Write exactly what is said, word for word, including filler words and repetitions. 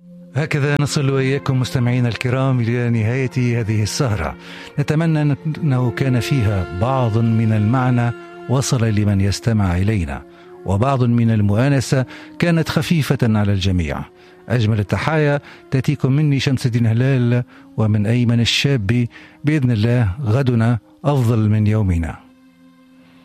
هكذا نصل وإياكم مستمعينا الكرام إلى نهاية هذه السهرة. نتمنى أنه كان فيها بعض من المعنى وصل لمن يستمع إلينا، وبعض من المؤانسة كانت خفيفة على الجميع. أجمل التحايا تأتيكم مني شمس الدين هلال ومن أيمن الشاب. بإذن الله غدنا أفضل من يومنا.